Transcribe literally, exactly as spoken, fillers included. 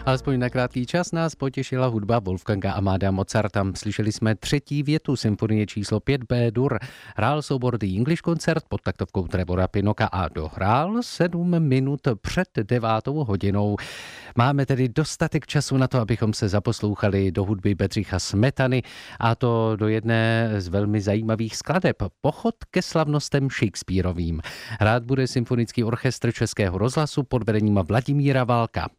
Alespoň na krátký čas nás potěšila hudba Wolfganga Amadea Mozarta. Slyšeli jsme třetí větu symfonie číslo pět bé dur. Hrál soubor The English Concert pod taktovkou Trevora Pinocka a dohrál sedm minut před devátou hodinou. Máme tedy dostatek času na to, abychom se zaposlouchali do hudby Bedřicha Smetany, a to do jedné z velmi zajímavých skladeb. Pochod ke slavnostem Shakespearovým. Hrát bude Symfonický orchestr Českého rozhlasu pod vedením Vladimíra Válka.